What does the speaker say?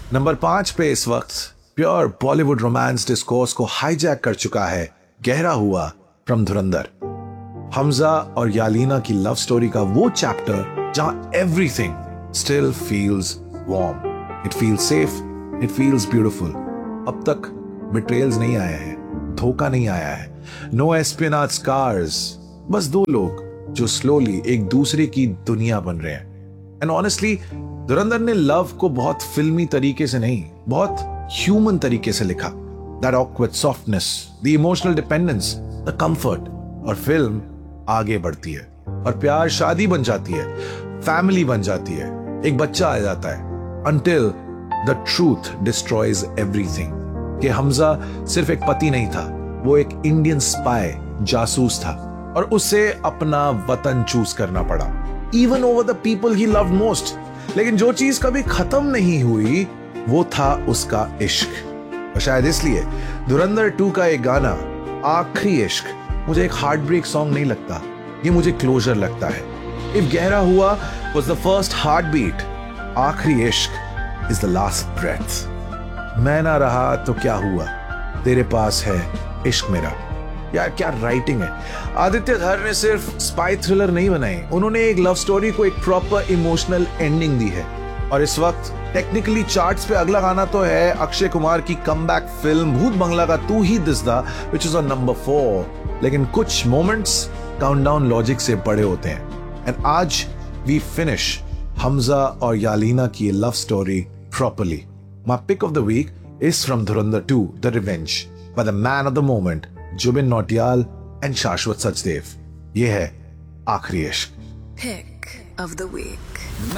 Number 5 पे इस वक्त प्योर बॉलीवुड रोमांस डिस्कोर्स को हाईजैक कर चुका है गहरा हुआ फ्रॉम धुरंधर। हमजा और यालीना की लव स्टोरी का वो चैप्टर जहां everything still feels warm, it feels safe, it feels beautiful. अब तक बिट्रेयल्स नहीं आए हैं, धोखा नहीं आया है, नो एस्पिनाज स्कार्स, बस दो लोग जो स्लोली एक दूसरे की दुनिया बन रहे हैं। एंड ऑनेस्टली धुरंधर ने लव को बहुत फिल्मी तरीके से नहीं, बहुत ह्यूमन तरीके से लिखा। That awkward softness, the emotional dependence, the comfort. और फिल्म आगे बढ़ती है और प्यार शादी बन जाती है, फैमिली बन जाती है, एक बच्चा आ जाता है। Until the truth destroys everything कि हमजा सिर्फ एक पति नहीं था, वो एक इंडियन स्पाई, जासूस था और उसे अपना वतन चूज करना पड़ा, even over the people he loved most. लेकिन जो चीज कभी खत्म नहीं हुई वो था उसका इश्क। और शायद इसलिए धुरंधर 2 का एक गाना आखिरी इश्क मुझे एक हार्ट ब्रेक सॉन्ग नहीं लगता, ये मुझे क्लोजर लगता है। इफ गहरा हुआ was the first heart beat, आखिरी इश्क इज द लास्ट ब्रेथ। मैं ना रहा तो क्या हुआ, तेरे पास है इश्क मेरा। यार क्या राइटिंग है। आदित्य धर ने सिर्फ स्पाई थ्रिलर नहीं बनाई, उन्होंने एक लव स्टोरी को एक प्रॉपर इमोशनल एंडिंग दी है। और इस वक्त टेक्निकली चार्ट्स पे अगला गाना तो है अक्षय कुमार की कमबैक फिल्म भूत बंगला का तू ही दिसदा, व्हिच इज ऑन नंबर 4। लेकिन कुछ मोमेंट्स काउंटडाउन लॉजिक से बड़े होते हैं। एंड आज वी फिनिश हमजा और यालीना की love story properly. My pick of the week is from Dhurandhar 2 the revenge by the man of the moment Zubin Nautiyal and शाश्वत सचदेव। ये है आखिरी इश्क। Pick of the week.